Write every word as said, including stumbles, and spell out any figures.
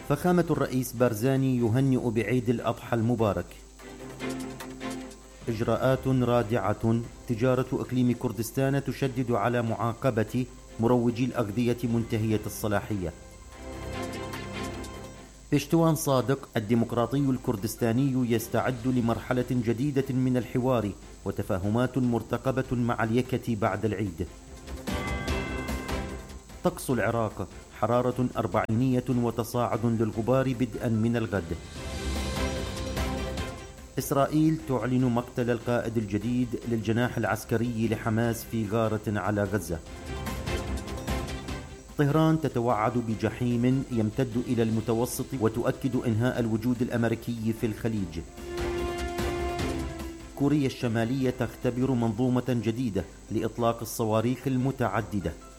فخامة الرئيس بارزاني يهنئ بعيد الأضحى المبارك. إجراءات رادعة. تجارة إقليم كردستان تشدد على معاقبة مروجي الأغذية منتهية الصلاحية. بشتوان صادق: الديمقراطي الكردستاني يستعد لمرحلة جديدة من الحوار وتفاهمات مرتقبة مع اليكة بعد العيد. طقس العراق: حرارة أربعينية وتصاعد للغبار بدءا من الغد. إسرائيل تعلن مقتل القائد الجديد للجناح العسكري لحماس في غارة على غزة. طهران تتوعد بجحيم يمتد إلى المتوسط وتؤكد إنهاء الوجود الأمريكي في الخليج. كوريا الشمالية تختبر منظومة جديدة لإطلاق الصواريخ المتعددة.